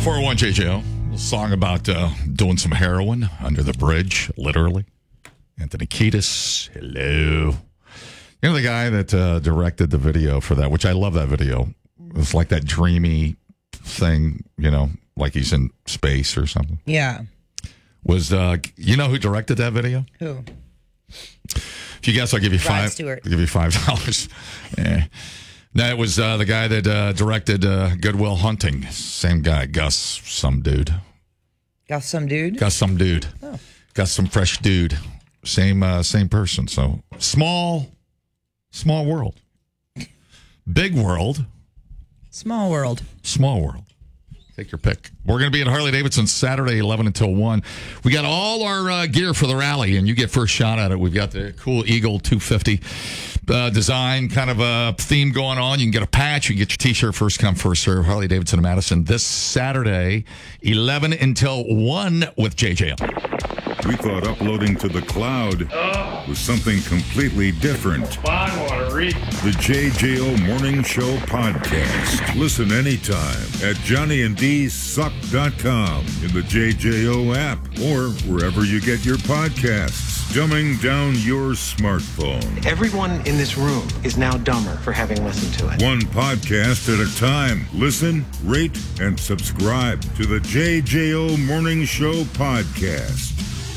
401 JJO, a song about doing some heroin under the bridge, literally. Anthony Kiedis, hello. You know the guy that directed the video for that, which I love that video. It's like that dreamy thing, you know, like he's in space or something. Yeah. Was, you know who directed that video? Who? If you guess, I'll give you Rod Stewart. I'll give you $5. No, it was the guy that directed Good Will Hunting. Same guy, Gus, some dude. Gus, some dude? Gus, some dude. Oh. Gus, some fresh dude. Same person. So small world. Big world. Small world. Small world. Take your pick. We're going to be at Harley-Davidson Saturday, 11 until 1. We got all our gear for the rally, and you get first shot at it. We've got the cool Eagle 250 design, kind of a theme going on. You can get a patch. You can get your T-shirt, first come, first serve. Harley-Davidson of Madison this Saturday, 11 until 1 with JJL. We thought uploading to the cloud was something completely different. The JJO Morning Show Podcast. Listen anytime at JohnnyandDSuck.com, in the JJO app, or wherever you get your podcasts. Dumbing down your smartphone. Everyone in this room is now dumber for having listened to it. One podcast at a time. Listen, rate, and subscribe to the JJO Morning Show Podcast.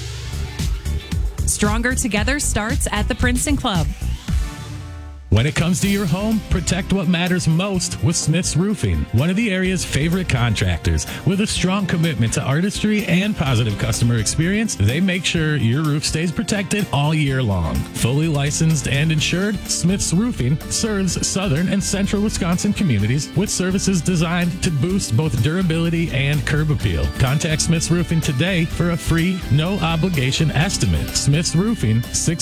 Stronger Together starts at the Princeton Club. When it comes to your home, protect what matters most with Smith's Roofing, one of the area's favorite contractors. With a strong commitment to artistry and positive customer experience, they make sure your roof stays protected all year long. Fully licensed and insured, Smith's Roofing serves southern and central Wisconsin communities with services designed to boost both durability and curb appeal. Contact Smith's Roofing today for a free, no-obligation estimate. Smith's Roofing,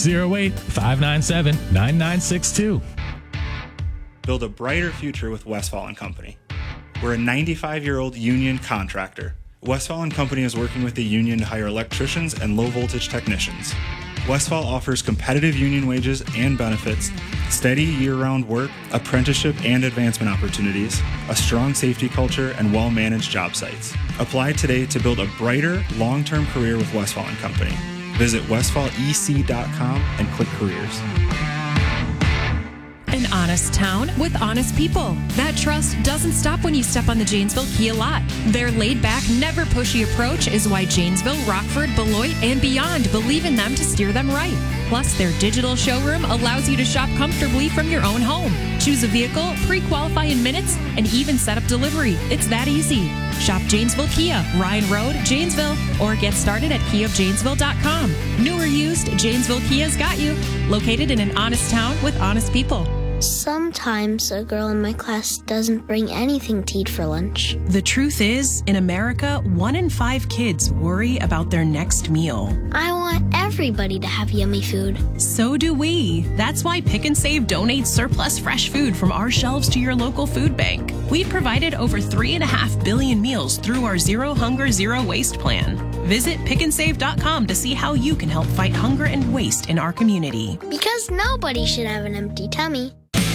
608-597-9962. Build a brighter future with Westfall & Company. We're a 95-year-old union contractor. Westfall & Company is working with the union to hire electricians and low-voltage technicians. Westfall offers competitive union wages and benefits, steady year-round work, apprenticeship and advancement opportunities, a strong safety culture, and well-managed job sites. Apply today to build a brighter, long-term career with Westfall & Company. Visit westfallec.com and click careers. An honest town with honest people. That trust doesn't stop when you step on the Janesville Kia lot. Their laid-back, never pushy approach is why Janesville, Rockford, Beloit, and beyond believe in them to steer them right. Plus, their digital showroom allows you to shop comfortably from your own home. Choose a vehicle, pre-qualify in minutes, and even set up delivery. It's that easy. Shop Janesville Kia, Ryan Road, Janesville, or get started at KiaofJanesville.com. New or used, Janesville Kia's got you. Located in an honest town with honest people. Sometimes a girl in my class doesn't bring anything to eat for lunch. The truth is, in America, 1 in 5 kids worry about their next meal. I want everybody to have yummy food. So do we. That's why Pick and Save donates surplus fresh food from our shelves to your local food bank. We've provided over 3.5 billion meals through our Zero Hunger, Zero Waste plan. Visit pickandsave.com to see how you can help fight hunger and waste in our community. Because nobody should have an empty tummy.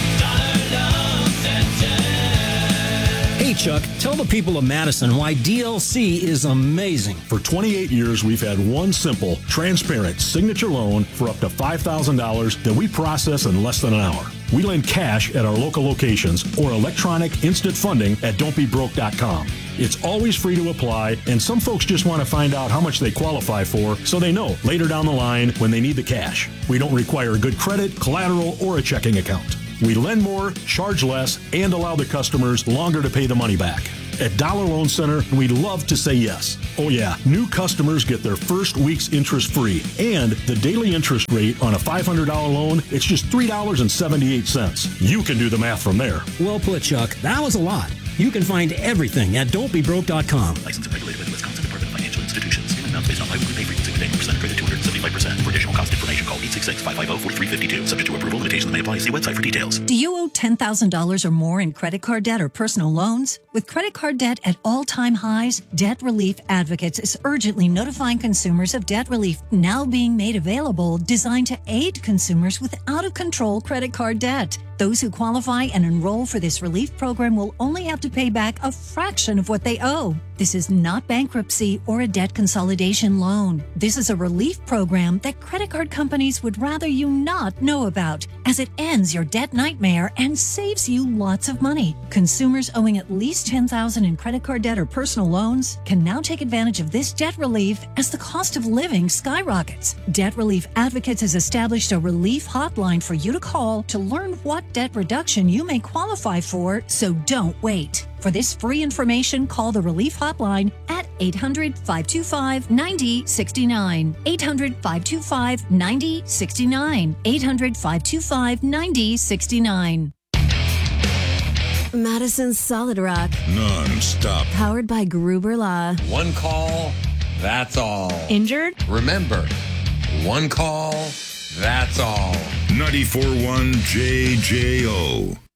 Hey, Chuck, tell the people of Madison why DLC is amazing. For 28 years, we've had one simple, transparent signature loan for up to $5,000 that we process in less than an hour. We lend cash at our local locations or electronic instant funding at don'tbebroke.com. It's always free to apply, and some folks just want to find out how much they qualify for so they know later down the line when they need the cash. We don't require good credit, collateral, or a checking account. We lend more, charge less, and allow the customers longer to pay the money back. At Dollar Loan Center, we love to say yes. Oh yeah, new customers get their first week's interest free. And the daily interest rate on a $500 loan, it's just $3.78. You can do the math from there. Well put, Chuck. That was a lot. You can find everything at don'tbebroke.com. Licensed and regulated by the Wisconsin Department of Financial Institutions. Payment amounts based on biweekly pay frequency, payment percent of credit, $270 55%. For additional cost information, call 866-550-4352. Subject to approval, limitations may apply. See website for details. Do you owe $10,000 or more in credit card debt or personal loans? With credit card debt at all-time highs, Debt Relief Advocates is urgently notifying consumers of debt relief now being made available, designed to aid consumers with out-of-control credit card debt. Those who qualify and enroll for this relief program will only have to pay back a fraction of what they owe. This is not bankruptcy or a debt consolidation loan. This is a relief program that credit card companies would rather you not know about, as it ends your debt nightmare and saves you lots of money. Consumers owing at least $10,000 in credit card debt or personal loans can now take advantage of this debt relief as the cost of living skyrockets. Debt Relief Advocates has established a relief hotline for you to call to learn what debt reduction you may qualify for, so don't wait. For this free information, call the Relief Hotline at 800-525-9069. 800-525-9069. 800-525-9069. Madison's Solid Rock. Non-stop. Powered by Gruber Law. One call, that's all. Injured? Remember, one call, that's all. 94.1 JJO.